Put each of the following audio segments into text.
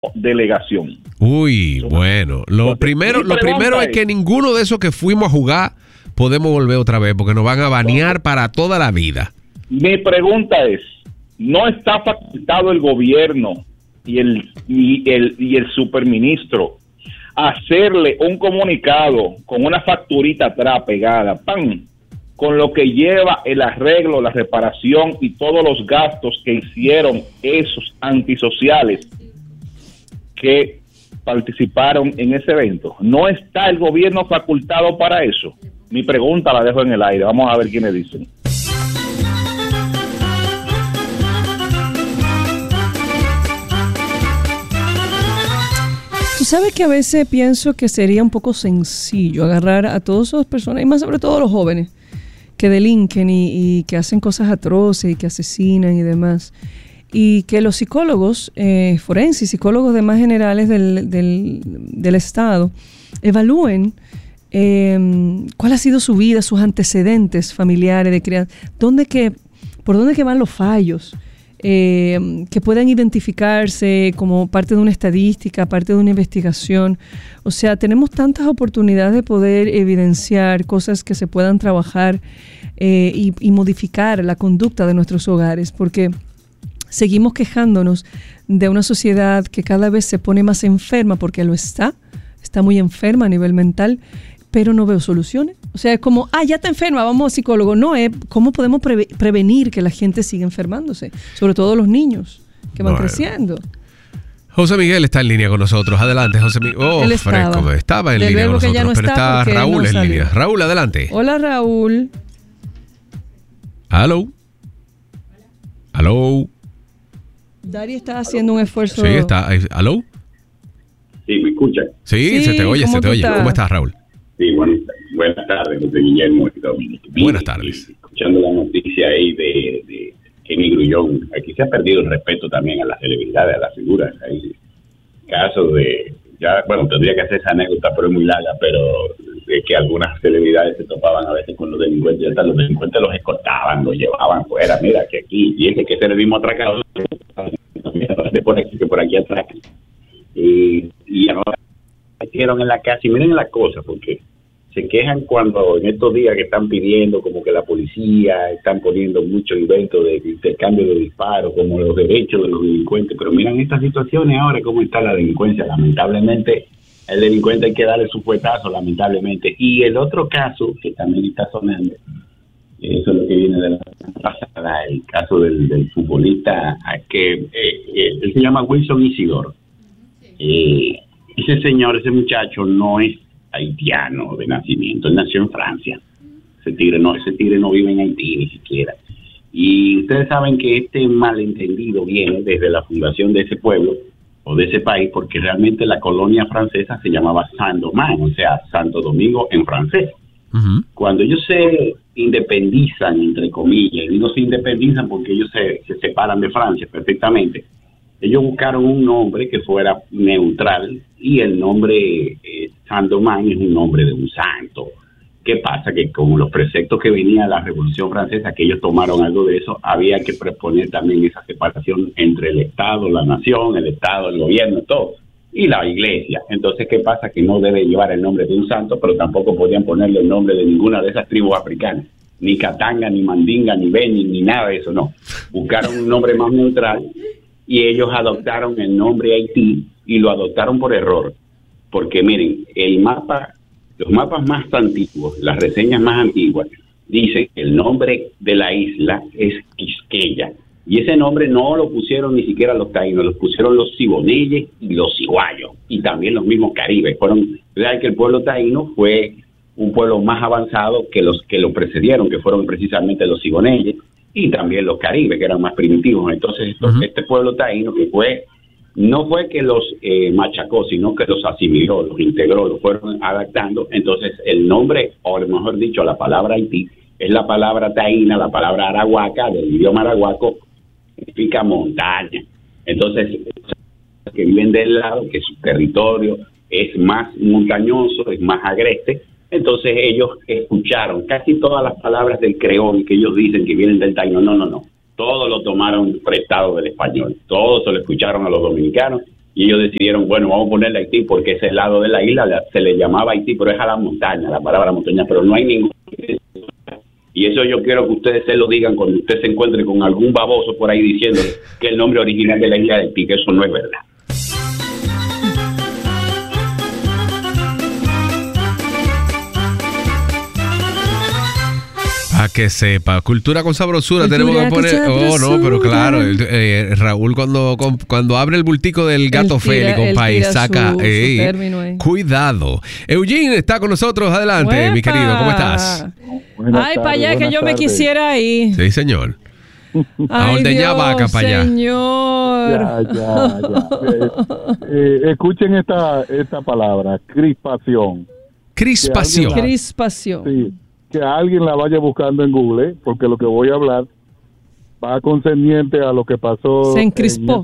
delegación. Uy, bueno. Lo primero es que ninguno de esos que fuimos a jugar podemos volver otra vez porque nos van a banear para toda la vida. Mi pregunta es, ¿no está facultado el gobierno y el superministro hacerle un comunicado con una facturita atrás pegada, ¡pam!, con lo que lleva el arreglo, la reparación y todos los gastos que hicieron esos antisociales que participaron en ese evento? ¿No está el gobierno facultado para eso? Mi pregunta la dejo en el aire. Vamos a ver quiénes dicen. Tú sabes que a veces pienso que sería un poco sencillo agarrar a todas esas personas, y más sobre todo los jóvenes, que delinquen y que hacen cosas atroces y que asesinan y demás, y que los psicólogos forenses, psicólogos de más generales del Estado, evalúen cuál ha sido su vida, sus antecedentes familiares de crianza, por dónde que van los fallos, que puedan identificarse como parte de una estadística, parte de una investigación. O sea, tenemos tantas oportunidades de poder evidenciar cosas que se puedan trabajar y modificar la conducta de nuestros hogares, porque seguimos quejándonos de una sociedad que cada vez se pone más enferma, porque está muy enferma a nivel mental, pero no veo soluciones. O sea, es como, ya está enferma, vamos al psicólogo. No, ¿cómo podemos prevenir que la gente siga enfermándose? Sobre todo los niños que van creciendo. José Miguel está en línea con nosotros. Adelante, José Miguel. Él estaba en línea con nosotros, pero está Raúl en línea. Raúl, adelante. Hola, Raúl. Aló. Dari está haciendo un esfuerzo. Sí, está. ¿Aló? Sí, ¿me escucha? Sí, se te oye. ¿Cómo estás, Raúl? Sí, buenas tardes, José Guillermo. Buenas tardes. Escuchando la noticia ahí de Kenny Grullón, aquí se ha perdido el respeto también a las celebridades, a las figuras. Hay casos de, tendría que hacer esa anécdota, pero es muy larga, pero de que algunas celebridades se topaban a veces con los delincuentes, y hasta los delincuentes los escoltaban, los llevaban fuera. Mira, que aquí, fíjense que ese es el mismo atracador, por aquí atracan. Y ahora metieron en la casa, y miren la cosa, porque se quejan cuando en estos días que están pidiendo como que la policía están poniendo muchos inventos de intercambio de disparos, como los derechos de los delincuentes, pero miren estas situaciones ahora, cómo está la delincuencia. Lamentablemente el delincuente hay que darle su fuetazo, lamentablemente. Y el otro caso que también está sonando, eso es lo que viene de la pasada, el caso del futbolista que él se llama Wilson Isidoro. Ese muchacho no es haitiano de nacimiento, él nació en Francia. Ese tigre no vive en Haití ni siquiera. Y ustedes saben que este malentendido viene desde la fundación de ese pueblo o de ese país, porque realmente la colonia francesa se llamaba Saint-Domingue, o sea, Santo Domingo en francés. Uh-huh. Cuando ellos se independizan, entre comillas, y no se independizan porque ellos se separan de Francia perfectamente, ellos buscaron un nombre que fuera neutral, y el nombre Saint-Domingue es un nombre de un santo. ¿Qué pasa? Que como los preceptos que venía de la Revolución Francesa, que ellos tomaron algo de eso, había que proponer también esa separación entre el Estado, la nación, el Estado, el gobierno, todo, y la iglesia. Entonces, ¿qué pasa? Que no debe llevar el nombre de un santo, pero tampoco podían ponerle el nombre de ninguna de esas tribus africanas, ni Katanga, ni Mandinga, ni Beni, ni nada de eso, no. Buscaron un nombre más neutral, y ellos adoptaron el nombre Haití, y lo adoptaron por error, porque miren, los mapas más antiguos, las reseñas más antiguas, dicen que el nombre de la isla es Quisqueya, y ese nombre no lo pusieron ni siquiera los taínos, lo pusieron los ciboneyes y los ciguayos, y también los mismos caribes. Real que el pueblo taíno fue un pueblo más avanzado que los que lo precedieron, que fueron precisamente los ciboneyes, y también los caribes, que eran más primitivos. Entonces, este pueblo taíno que no fue que los machacó, sino que los asimiló, los integró, los fueron adaptando. Entonces, el nombre, o mejor dicho, la palabra Haití, es la palabra taína, la palabra arahuaca, del idioma arahuaco, significa montaña. Entonces, que viven del lado, que su territorio es más montañoso, es más agreste. Entonces ellos escucharon casi todas las palabras del creol que ellos dicen que vienen del taíno. No. Todo lo tomaron prestado del español. Todo se lo escucharon a los dominicanos Y ellos decidieron, bueno, vamos a ponerle Haití porque ese lado de la isla se le llamaba Haití, pero es a la montaña, la palabra montaña, pero no hay ningún... Y eso yo quiero que ustedes se lo digan cuando usted se encuentre con algún baboso por ahí diciendo que el nombre original de la isla de Haití, que eso no es verdad. A que sepa, cultura con sabrosura tenemos que poner. Oh, no, pero claro, Raúl cuando abre el bultico del gato Félix, compa, y saca. Su cuidado. Eugene está con nosotros, adelante, ¡Uepa! Mi querido, ¿cómo estás? Ay, para allá que yo tardes. Me quisiera ir. Sí, señor. A ordeñar vaca para allá. Señor. Ya. Escuchen esta palabra, crispación. Crispación. Crispación. Sí. Que alguien la vaya buscando en Google, porque lo que voy a hablar va concerniente a lo que pasó. Se encrispó.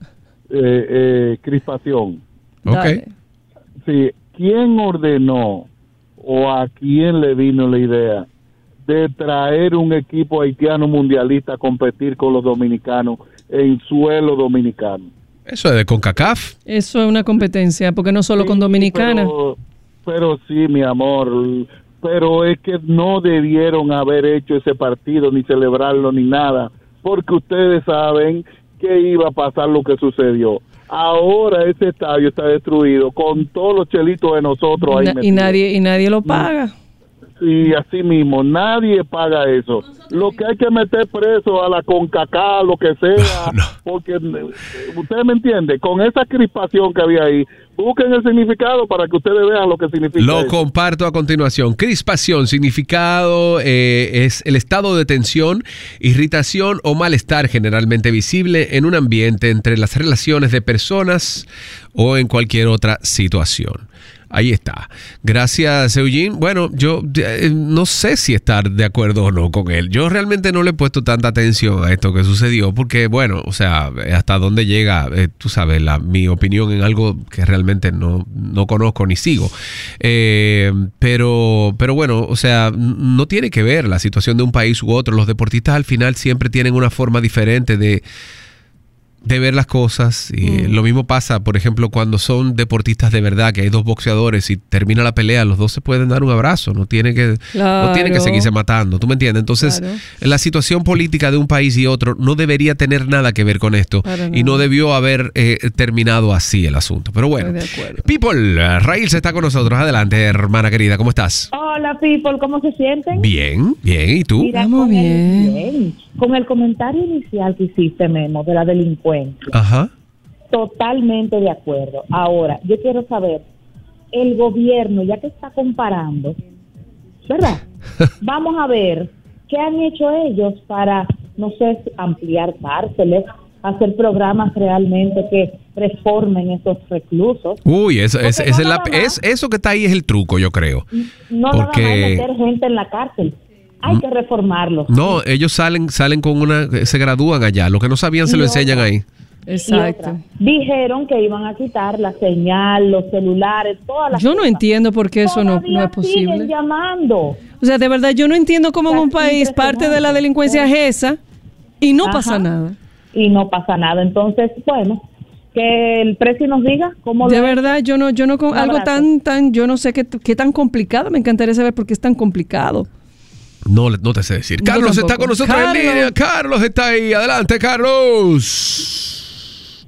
Crispación. Ok. Sí, ¿quién ordenó o a quién le vino la idea de traer un equipo haitiano mundialista a competir con los dominicanos en suelo dominicano? Eso es de CONCACAF. Eso es una competencia, porque no solo con Dominicana. Pero sí, mi amor... Pero es que no debieron haber hecho ese partido, ni celebrarlo, ni nada, porque ustedes saben que iba a pasar lo que sucedió. Ahora ese estadio está destruido, con todos los chelitos de nosotros ahí metidos. Y nadie lo paga. Sí, así mismo, nadie paga eso. Lo que hay que meter preso a la CONCACAF, lo que sea, no. Porque usted me entiende, con esa crispación que había ahí, busquen el significado para que ustedes vean lo que significa. Lo eso. Comparto a continuación. Crispación, significado es el estado de tensión, irritación o malestar generalmente visible en un ambiente entre las relaciones de personas o en cualquier otra situación. Ahí está. Gracias, Eugene. Bueno, yo no sé si estar de acuerdo o no con él. Yo realmente no le he puesto tanta atención a esto que sucedió porque, bueno, o sea, hasta dónde llega, tú sabes, mi opinión en algo que realmente no conozco ni sigo. Pero bueno, o sea, no tiene que ver la situación de un país u otro. Los deportistas al final siempre tienen una forma diferente de ver las cosas y lo mismo pasa, por ejemplo, cuando son deportistas de verdad, que hay dos boxeadores y termina la pelea, los dos se pueden dar un abrazo, no tienen que seguirse matando, ¿tú me entiendes? Entonces, la situación política de un país y otro no debería tener nada que ver con esto y no debió haber terminado así el asunto, pero bueno. People, Raíl está con nosotros, adelante, hermana querida, ¿cómo estás? Hola, People, ¿cómo se sienten? Bien, ¿y tú? Mira, bien. Con el comentario inicial que hiciste, Memo, de la delincuencia. Ajá. Totalmente de acuerdo. Ahora, yo quiero saber, el gobierno, ya que está comparando, ¿verdad? Vamos a ver qué han hecho ellos para, no sé, ampliar cárceles, hacer programas realmente que reformen esos reclusos. Uy, eso que está ahí es el truco, yo creo. No nada más meter gente en la cárcel. Hay que reformarlos. No, ellos salen con se gradúan allá. Lo que no sabían se lo enseñan ahí. Exacto. Dijeron que iban a quitar la señal, los celulares, todas las Yo no entiendo por qué eso no es posible. Siguen llamando. O sea, de verdad, yo no entiendo cómo en un país parte de la delincuencia es esa y no pasa nada. Y no pasa nada. Entonces, bueno, que el precio nos diga cómo de verdad, yo no algo tan yo no sé qué tan complicado. Me encantaría saber por qué es tan complicado. No te sé decir. Carlos está con nosotros en línea. Carlos está ahí. Adelante, Carlos.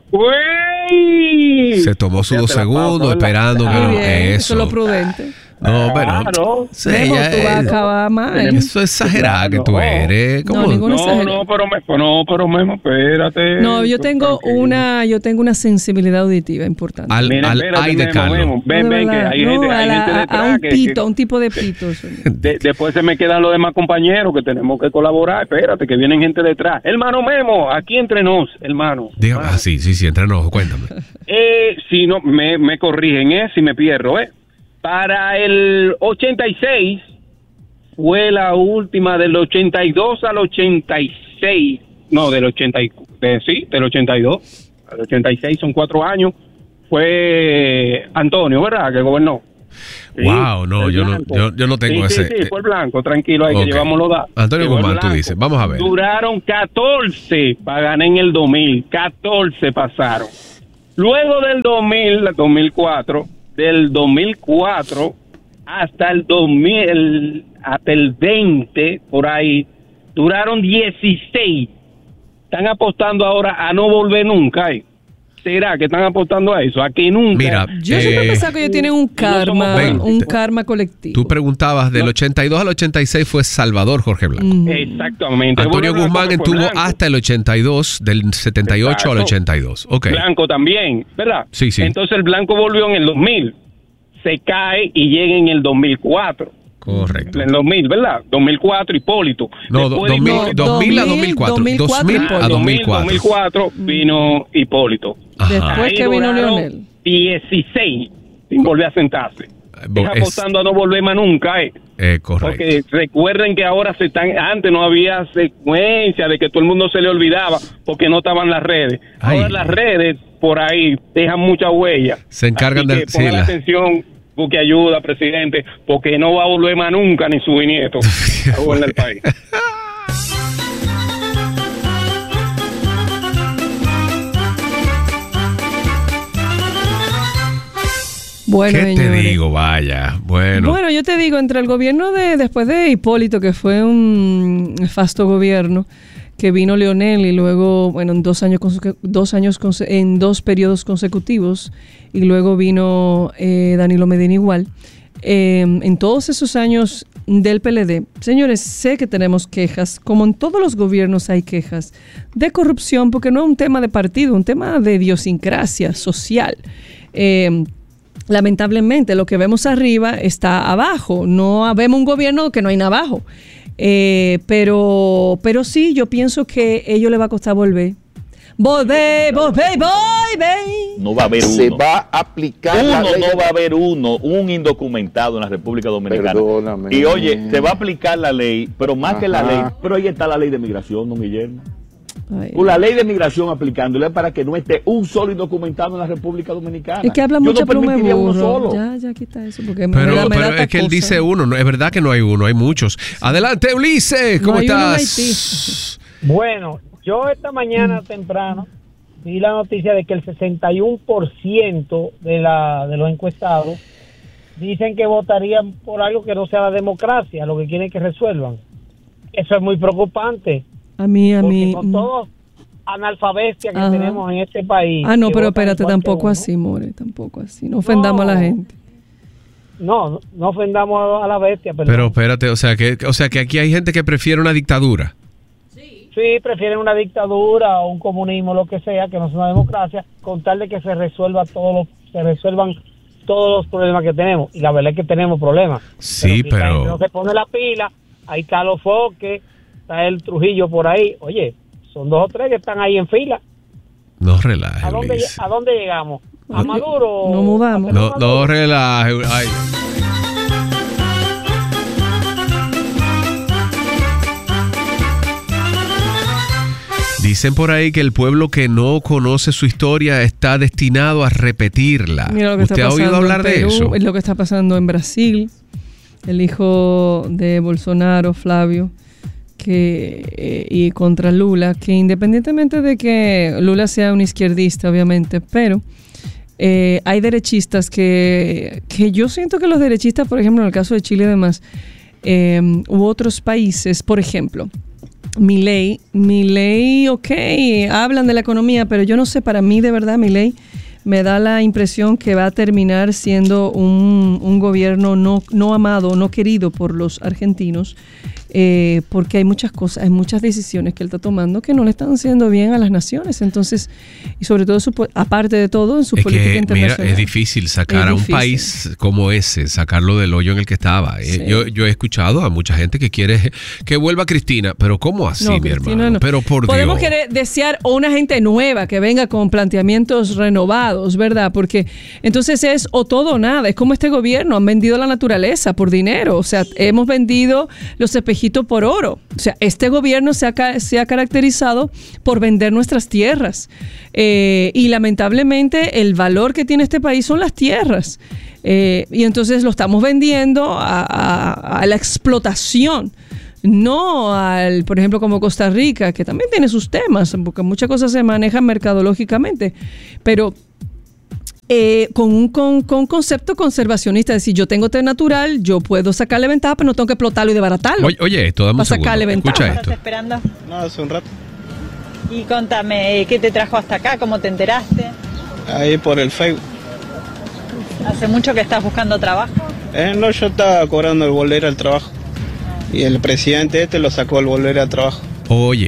¡Uy! Se tomó sus 2 segundos esperando que eso es lo prudente. No, bueno, sí, tú vas a acabar mal. Eso es exagerado que tú eres. ¿Cómo? Pero Memo, espérate. No, yo tengo una sensibilidad auditiva importante. Al de Carlos. Ven, que hay gente detrás. A un pito, un tipo de pito. Después se me quedan los demás compañeros que tenemos que colaborar. Espérate, que vienen gente detrás. Hermano Memo, aquí entre nos, hermano. Dígame, sí, entre nos, cuéntame. Si no, me corrigen, si me pierdo, Para el 86 fue la última, del 82 al 86. No, del 82 al 86, son 4 años. Fue Antonio, ¿verdad? Que gobernó. Wow, no, yo no tengo ese. Sí, fue el blanco, tranquilo, ahí que llevamos los datos. Antonio Guzmán, tú dices, vamos a ver. Duraron 14 para ganar en el 2000, 14 pasaron. Luego del 2004, del 2004 hasta el 20 por ahí, duraron 16. Están apostando ahora a no volver nunca. ¿Será que están apostando a eso? A que nunca. Mira, yo siempre pensaba que ellos tienen un karma colectivo. Tú preguntabas, del 82 al 86 fue Salvador Jorge Blanco. Exactamente. Antonio Guzmán estuvo hasta el 82, del 78 al 82. Okay. Blanco también, ¿verdad? Sí. Entonces el Blanco volvió en el 2000. Se cae y llega en el 2004. Correcto. En el 2000, ¿verdad? 2004, Hipólito. No, 2000 a 2004. 2000 a 2004 vino Hipólito. Ajá. Después Ahí que vino duraron Leonel. 16 sin volver a sentarse. Es apostando a no volver más nunca, correcto. Porque recuerden que ahora antes no había secuencia de que todo el mundo se le olvidaba porque no estaban las redes. Ahora las redes por ahí dejan mucha huella. Se encargan de poner atención, busque ayuda, presidente, porque no va a volver más nunca ni su nieto a gobernar el país. Bueno, ¿qué te digo? Vaya, Bueno, yo te digo, entre el gobierno después de Hipólito, que fue un nefasto gobierno, que vino Leonel y luego, bueno, en 2 periodos consecutivos, y luego vino Danilo Medina igual. En todos esos años del PLD, señores, sé que tenemos quejas, como en todos los gobiernos hay quejas de corrupción, porque no es un tema de partido, un tema de idiosincrasia social. Lamentablemente, lo que vemos arriba está abajo. No vemos un gobierno que no hay nada abajo. Pero sí, yo pienso que a ellos les va a costar volver. Volver. No va a haber uno. Se va a aplicar no va a haber un indocumentado en la República Dominicana. Perdóname. Y oye, se va a aplicar la ley, pero más que la ley, pero ahí está la ley de migración, don Guillermo. La ley de migración aplicándola para que no esté un solo indocumentado en la República Dominicana. Es que habla mucho pluma de burro. Solo. Ya quita eso. Porque pero es que él dice uno, no, es verdad que no hay uno, hay muchos. Adelante, Ulises, ¿cómo estás? Bueno, yo esta mañana temprano vi la noticia de que el 61% de los encuestados dicen que votarían por algo que no sea la democracia, lo que quieren que resuelvan. Eso es muy preocupante. A mí. Con todos analfabesia que tenemos en este país. No, pero espérate, tampoco así, More, tampoco así. No ofendamos a la gente. No ofendamos a la bestia. Pero espérate, o sea que aquí hay gente que prefiere una dictadura. Sí, prefieren una dictadura o un comunismo, lo que sea, que no sea una democracia, con tal de que se resuelvan todos los problemas que tenemos. Y la verdad es que tenemos problemas. Sí, pero no se pone la pila, ahí está los Foques, está el Trujillo por ahí. Oye, son 2 o 3 que están ahí en fila. No relajes. ¿A dónde llegamos? ¿A Maduro? No mudamos. No relajes. Ay. Dicen por ahí que el pueblo que no conoce su historia está destinado a repetirla. ¿Usted ha oído hablar de eso? Es lo que está pasando en Brasil. El hijo de Bolsonaro, Flavio, y contra Lula, que independientemente de que Lula sea un izquierdista, obviamente, pero hay derechistas que yo siento que los derechistas, por ejemplo, en el caso de Chile y demás, u otros países, por ejemplo, Milei, ok, hablan de la economía, pero yo no sé, para mí de verdad Milei me da la impresión que va a terminar siendo un gobierno no amado, no querido por los argentinos, porque hay muchas cosas, hay muchas decisiones que él está tomando que no le están haciendo bien a las naciones. Entonces, y sobre todo, aparte de todo, en su política internacional. Mira, es difícil sacar a un país como ese, sacarlo del hoyo en el que estaba. Sí. Yo he escuchado a mucha gente que quiere que vuelva Cristina, pero ¿cómo así, mi hermano? No. Pero por Podemos Dios. desear una gente nueva que venga con planteamientos renovados, ¿verdad? Porque entonces es o todo o nada. Es como este gobierno, han vendido la naturaleza por dinero. O sea, hemos vendido los espejitos por oro. O sea, este gobierno se ha caracterizado por vender nuestras tierras. Y lamentablemente el valor que tiene este país son las tierras. Y entonces lo estamos vendiendo a la explotación. No por ejemplo, como Costa Rica, que también tiene sus temas, porque muchas cosas se manejan mercadológicamente, pero con un concepto conservacionista, es decir, yo tengo té natural, yo puedo sacarle ventaja, pero no tengo que explotarlo y desbaratarlo. Oye, esto, dame un segundo. Sacarle ventaja. Escucha esto. ¿Estás esperando? No, hace un rato. Y contame, ¿qué te trajo hasta acá? ¿Cómo te enteraste? Ahí por el Facebook. ¿Hace mucho que estás buscando trabajo? No, yo estaba cobrando el volver al trabajo. Y el presidente lo sacó el volver al trabajo. Oye.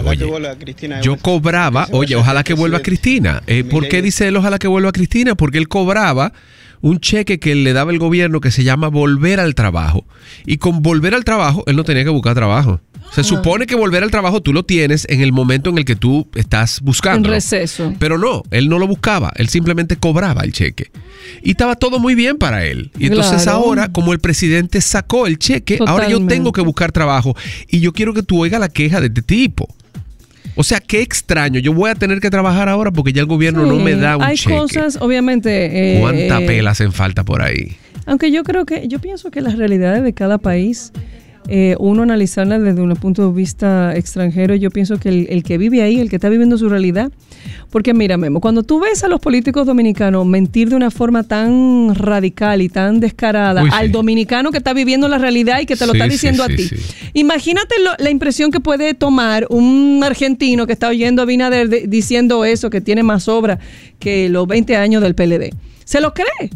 Yo cobraba, ojalá que vuelva Cristina. ¿Por qué dice él ojalá que vuelva Cristina? Porque él cobraba un cheque que le daba el gobierno que se llama volver al trabajo. Y con volver al trabajo, él no tenía que buscar trabajo. Se supone que volver al trabajo tú lo tienes en el momento en el que tú estás buscando. En receso. Pero no, él no lo buscaba, él simplemente cobraba el cheque. Y estaba todo muy bien para él. Y entonces ahora, como el presidente sacó el cheque, ahora yo tengo que buscar trabajo. Y yo quiero que tú oigas la queja de este tipo. O sea, qué extraño. Yo voy a tener que trabajar ahora porque ya el gobierno no me da un cheque. Hay cosas, obviamente... ¿Cuánta pela hacen falta por ahí? Aunque yo pienso que las realidades de cada país... uno analizarla desde un punto de vista extranjero, yo pienso que el que vive ahí, el que está viviendo su realidad, porque mira, Memo, cuando tú ves a los políticos dominicanos mentir de una forma tan radical y tan descarada al dominicano que está viviendo la realidad y que te lo está diciendo a ti. Imagínate la impresión que puede tomar un argentino que está oyendo a Abinader diciendo eso, que tiene más obra que los 20 años del PLD. ¿Se lo cree?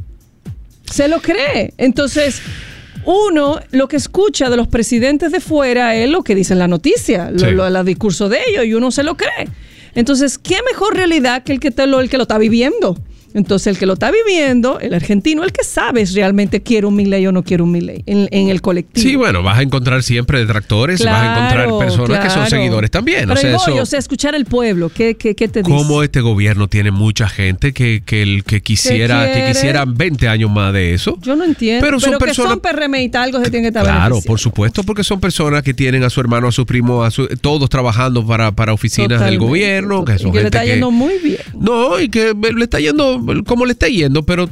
Entonces... uno, lo que escucha de los presidentes de fuera es lo que dicen la noticia, los discursos de ellos, y uno se lo cree. Entonces, ¿qué mejor realidad que el que lo está viviendo? Entonces, el que lo está viviendo, el argentino, el que sabe si realmente quiere un Milei o no quiere un Milei en el colectivo. Sí, bueno, vas a encontrar siempre detractores, vas a encontrar personas que son seguidores también. Pero escuchar al pueblo, ¿qué te dice? Como este gobierno tiene mucha gente que quisieran 20 años más de eso. Yo no entiendo. Pero son personas, que son PRMistas, algo se tiene que estar Claro, por supuesto, porque son personas que tienen a su hermano, a su primo, todos trabajando para oficinas del gobierno. Que son y que le está yendo muy bien. No, y que le está yendo como le está yendo, pero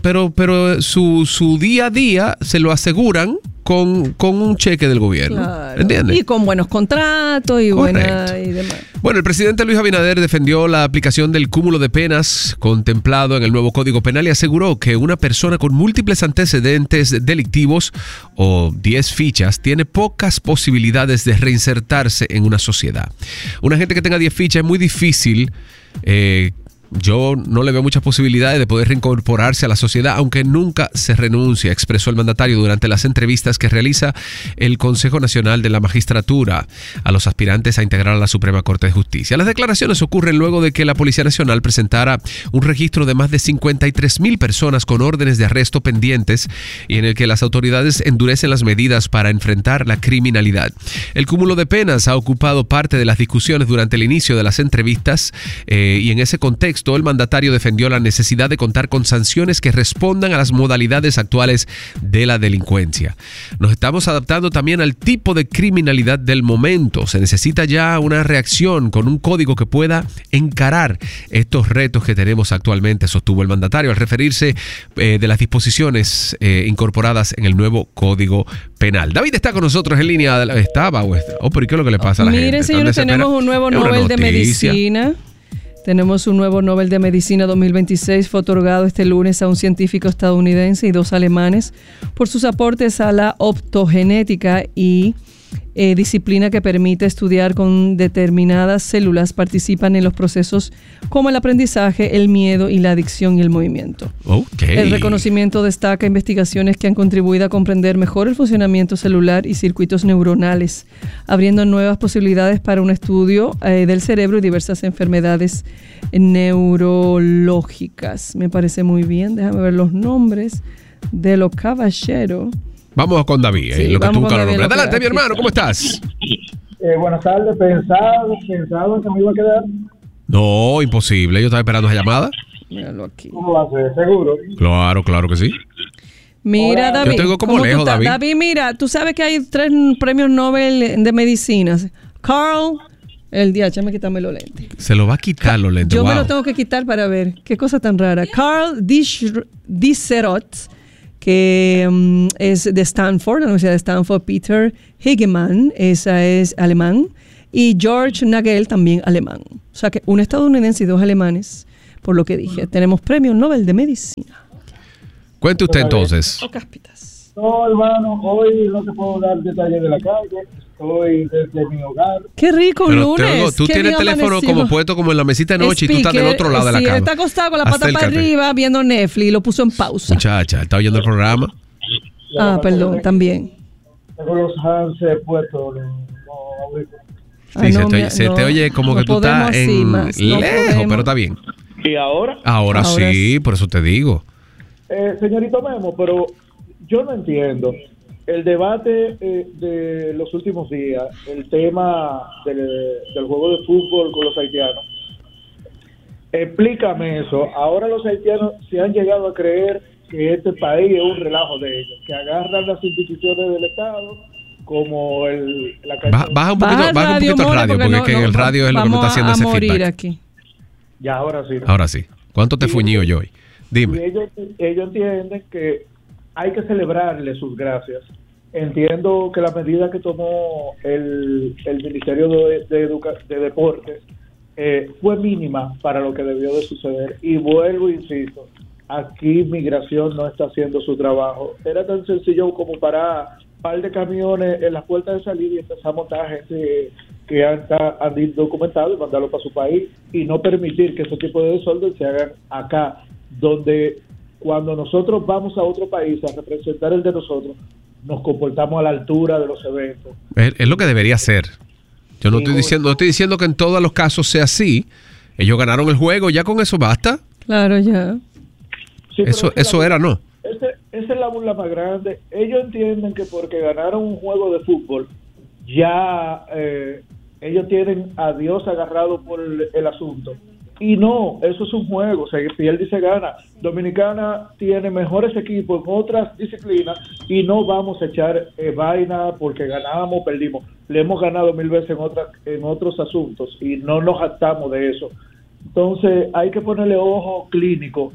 su día a día se lo aseguran con un cheque del gobierno. Claro. ¿Entiendes? Y con buenos contratos y demás. Bueno, el presidente Luis Abinader defendió la aplicación del cúmulo de penas contemplado en el nuevo Código Penal y aseguró que una persona con múltiples antecedentes delictivos o 10 fichas tiene pocas posibilidades de reinsertarse en una sociedad. Una gente que tenga 10 fichas es muy difícil. Yo no le veo muchas posibilidades de poder reincorporarse a la sociedad, aunque nunca se renuncia, expresó el mandatario durante las entrevistas que realiza el Consejo Nacional de la Magistratura a los aspirantes a integrar a la Suprema Corte de Justicia. Las declaraciones ocurren luego de que la Policía Nacional presentara un registro de más de 53,000 personas con órdenes de arresto pendientes y en el que las autoridades endurecen las medidas para enfrentar la criminalidad. El cúmulo de penas ha ocupado parte de las discusiones durante el inicio de las entrevistas y en ese contexto el mandatario defendió la necesidad de contar con sanciones que respondan a las modalidades actuales de la delincuencia. Nos estamos adaptando también al tipo de criminalidad del momento. Se necesita ya una reacción con un código que pueda encarar estos retos que tenemos actualmente, sostuvo el mandatario al referirse de las disposiciones incorporadas en el nuevo Código Penal. David está con nosotros en línea. ¿Estaba? ¿Pero qué es lo que le pasa a la gente? Miren, señores, tenemos un nuevo Nobel de Medicina. Tenemos un nuevo Nobel de Medicina 2026, fue otorgado este lunes a un científico estadounidense y 2 alemanes por sus aportes a la optogenética y disciplina que permite estudiar con determinadas células participan en los procesos como el aprendizaje, el miedo y la adicción y el movimiento. Okay. El reconocimiento destaca investigaciones que han contribuido a comprender mejor el funcionamiento celular y circuitos neuronales, abriendo nuevas posibilidades para un estudio del cerebro y diversas enfermedades neurológicas. Me parece muy bien. Déjame ver los nombres de los caballeros. Vamos con David, lo que tú buscas los nombres. Adelante, mi hermano, ¿cómo estás? Buenas tardes, pensado en que me iba a quedar. No, imposible, yo estaba esperando esa llamada. Míralo aquí. ¿Cómo va a ser? ¿Seguro? Claro que sí. Mira, Hola. David. Yo tengo como lejos, David. David, mira, tú sabes que hay 3 premios Nobel de medicina. Carl, déjame quitarme los lentes. Se lo va a quitar los lentes. Yo me lo tengo que quitar para ver. Qué cosa tan rara. Carl Diderot, que es de Stanford, la Universidad de Stanford. Peter Hegemann, esa es alemán, y George Nagel, también alemán. O sea que un estadounidense y 2 alemanes por lo que dije. Tenemos Premio Nobel de Medicina. Cuente usted entonces. No, hermano, hoy no te puedo dar detalles de la calle. Estoy desde mi hogar. Qué rico un lunes. Tú tienes el teléfono como puesto como en la mesita de noche y tú estás del otro lado de la cama. Está acostado con la pata para arriba viendo Netflix y lo puso en pausa. Muchacha, ¿está oyendo el programa? Perdón, también. Tengo los hands puestos. Sí, se te oye como que tú estás lejos, pero está bien. ¿Y ahora? Ahora sí, por eso te digo. Señorito Memo, pero yo no entiendo el debate de los últimos días, el tema del juego de fútbol con los haitianos. Explícame eso. Ahora los haitianos se han llegado a creer que este país es un relajo de ellos, que agarran las instituciones del Estado como la baja un poquito el radio, porque es que en el radio es lo que me está haciendo ese feedback. Aquí. Ya, ahora sí. Ahora sí. ¿Cuánto te fuñió yo hoy? Dime. Y ellos entienden que hay que celebrarle sus gracias. Entiendo que la medida que tomó el Ministerio de Deportes fue mínima para lo que debió de suceder. Y vuelvo, insisto, aquí Migración no está haciendo su trabajo. Era tan sencillo como parar un par de camiones en las puertas de salida y empezar a montar gente que han indocumentado y mandarlo para su país, y no permitir que ese tipo de desorden se hagan acá, donde cuando nosotros vamos a otro país a representar el de nosotros, nos comportamos a la altura de los eventos. Es lo que debería ser. Yo no estoy diciendo que en todos los casos sea así. Ellos ganaron el juego, ya con eso basta. Claro, ya. Sí, eso era, ¿no? Esa es la burla más grande. Ellos entienden que porque ganaron un juego de fútbol, ya ellos tienen a Dios agarrado por el asunto. Y no, eso es un juego, se pierde y se gana. Dominicana tiene mejores equipos en otras disciplinas y no vamos a echar vaina porque ganamos, perdimos. Le hemos ganado 1000 veces en otros asuntos y no nos jactamos de eso. Entonces hay que ponerle ojo clínico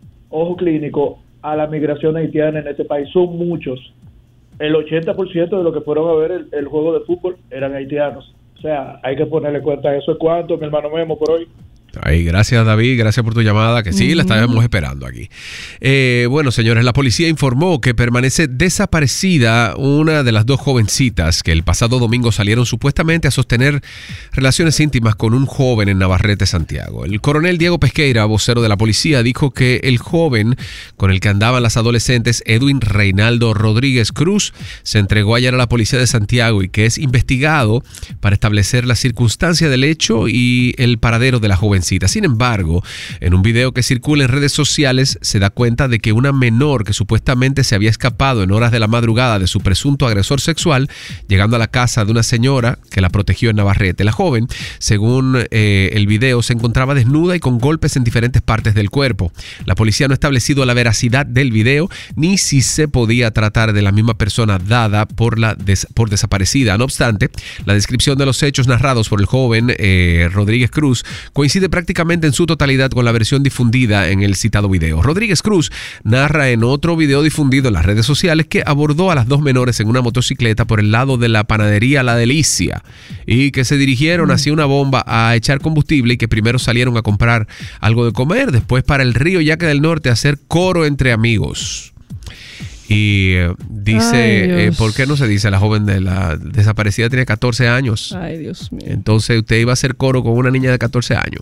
a la migración haitiana en este país. Son muchos. El 80% de los que fueron a ver el juego de fútbol eran haitianos. O sea, hay que ponerle cuenta a eso. ¿Es cuánto, mi hermano Memo, por hoy? Ay, gracias David, gracias por tu llamada, que sí, la estábamos esperando aquí. Bueno, señores, la policía informó que permanece desaparecida una de las dos jovencitas que el pasado domingo salieron supuestamente a sostener relaciones íntimas con un joven en Navarrete, Santiago. El coronel Diego Pesqueira, vocero de la policía, dijo que el joven con el que andaban las adolescentes, Edwin Reinaldo Rodríguez Cruz, se entregó ayer a la policía de Santiago y que es investigado para establecer la circunstancia del hecho y el paradero de la joven. Sin embargo, en un video que circula en redes sociales se da cuenta de que una menor que supuestamente se había escapado en horas de la madrugada de su presunto agresor sexual, llegando a la casa de una señora que la protegió en Navarrete. La joven, según el video, se encontraba desnuda y con golpes en diferentes partes del cuerpo. La policía no ha establecido la veracidad del video ni si se podía tratar de la misma persona dada por desaparecida. No obstante, la descripción de los hechos narrados por el joven Rodríguez Cruz coincide prácticamente en su totalidad con la versión difundida en el citado video. Rodríguez Cruz narra en otro video difundido en las redes sociales que abordó a las dos menores en una motocicleta por el lado de la panadería La Delicia y que se dirigieron hacia una bomba a echar combustible y que primero salieron a comprar algo de comer, después para el río Yaque del Norte a hacer coro entre amigos. Y dice, ¿por qué no se dice? La joven de la desaparecida tiene 14 años. Ay, Dios mío. Entonces usted iba a hacer coro con una niña de 14 años.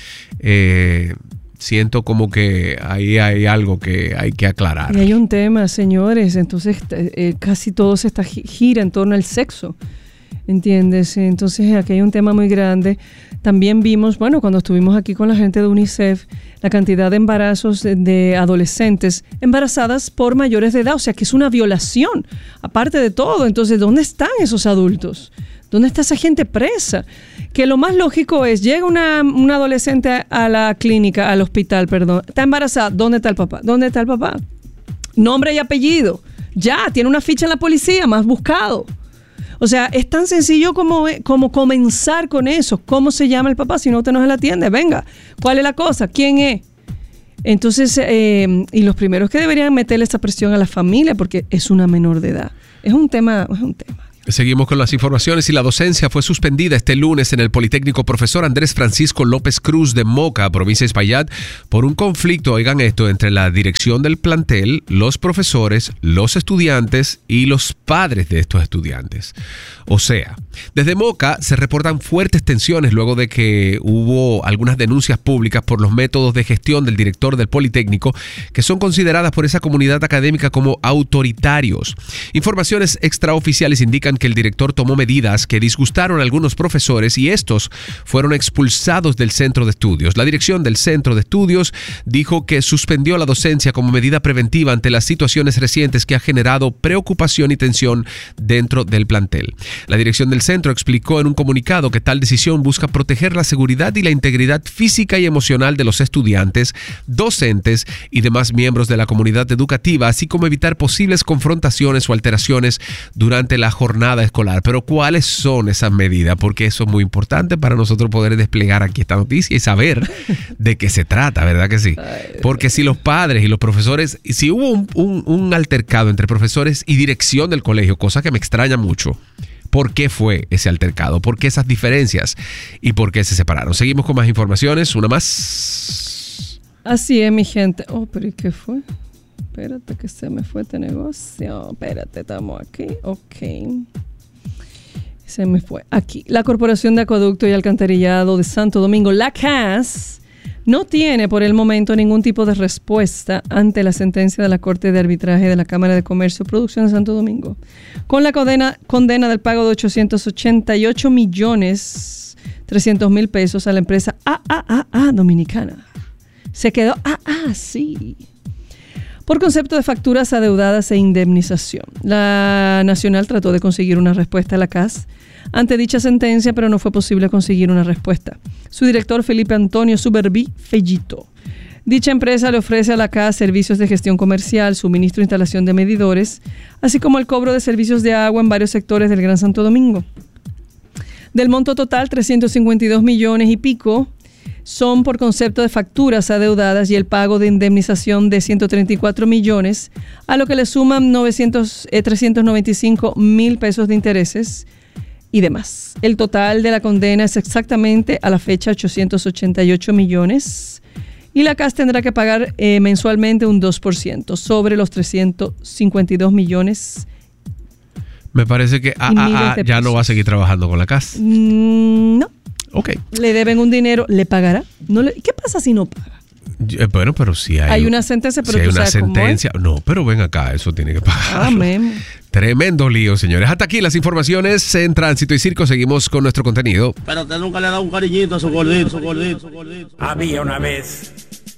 Siento como que ahí hay algo que hay que aclarar. Y hay un tema, señores, entonces casi todo se gira en torno al sexo. ¿Entiendes? Entonces aquí hay un tema muy grande. También vimos, bueno, cuando estuvimos aquí con la gente de UNICEF, la cantidad de embarazos de adolescentes embarazadas por mayores de edad, o sea que es una violación, aparte de todo. Entonces, ¿dónde están esos adultos? ¿Dónde está esa gente presa? Que lo más lógico es, llega una adolescente a la clínica, al hospital, perdón, está embarazada, ¿dónde está el papá? ¿Dónde está el papá? Nombre y apellido, ya, tiene una ficha en la policía, más buscado. O sea, es tan sencillo como comenzar con eso. ¿Cómo se llama el papá? Si no, usted no se la atiende. Venga, ¿cuál es la cosa? ¿Quién es? Entonces, y los primeros que deberían meterle esa presión a la familia, porque es una menor de edad. Es un tema. Seguimos con las informaciones y la docencia fue suspendida este lunes en el Politécnico Profesor Andrés Francisco López Cruz de Moca, provincia de Espaillat, por un conflicto, oigan esto, entre la dirección del plantel, los profesores, los estudiantes y los padres de estos estudiantes. O sea, desde Moca se reportan fuertes tensiones luego de que hubo algunas denuncias públicas por los métodos de gestión del director del Politécnico que son consideradas por esa comunidad académica como autoritarios. Informaciones extraoficiales indican que el director tomó medidas que disgustaron a algunos profesores y estos fueron expulsados del centro de estudios. La dirección del centro de estudios dijo que suspendió la docencia como medida preventiva ante las situaciones recientes que ha generado preocupación y tensión dentro del plantel. La dirección del centro explicó en un comunicado que tal decisión busca proteger la seguridad y la integridad física y emocional de los estudiantes, docentes y demás miembros de la comunidad educativa, así como evitar posibles confrontaciones o alteraciones durante la jornada escolar. Pero ¿cuáles son esas medidas? Porque eso es muy importante para nosotros poder desplegar aquí esta noticia y saber de qué se trata, ¿verdad que sí? Porque si los padres y los profesores, si hubo un altercado entre profesores y dirección del colegio, cosa que me extraña mucho, ¿por qué fue ese altercado? ¿Por qué esas diferencias? ¿Y por qué se separaron? Seguimos con más informaciones, una más. Así es, mi gente. Oh, pero ¿y qué fue? Espérate que se me fue este negocio. Espérate, estamos aquí. Ok. Se me fue. Aquí. La Corporación de Acueducto y Alcantarillado de Santo Domingo, la CAS, no tiene por el momento ningún tipo de respuesta ante la sentencia de la Corte de Arbitraje de la Cámara de Comercio y Producción de Santo Domingo, con la condena del pago de 888.300.000 pesos a la empresa AAA Dominicana. Se quedó sí. Por concepto de facturas adeudadas e indemnización. La Nacional trató de conseguir una respuesta a la CAS ante dicha sentencia, pero no fue posible conseguir una respuesta. Su director, Felipe Antonio Suberví Fellito. Dicha empresa le ofrece a la CAS servicios de gestión comercial, suministro e instalación de medidores, así como el cobro de servicios de agua en varios sectores del Gran Santo Domingo. Del monto total, 352 millones y pico son por concepto de facturas adeudadas y el pago de indemnización de 134 millones, a lo que le suman 395.000 pesos de intereses y demás. El total de la condena es exactamente a la fecha 888 millones y la CAS tendrá que pagar mensualmente un 2% sobre los 352 millones. Me parece que ya no va a seguir trabajando con la CAS. No. Okay. Le deben un dinero, ¿le pagará? ¿Qué pasa si no paga? Bueno, pero si hay una sentencia, pero si tú hay una sabes sentencia, no, pero ven acá, eso tiene que pagar. Amén. Tremendo lío, señores. Hasta aquí las informaciones en Tránsito y Circo. Seguimos con nuestro contenido. Pero usted nunca le ha dado un cariñito a su gordito, su gordito, su gordito. Había una vez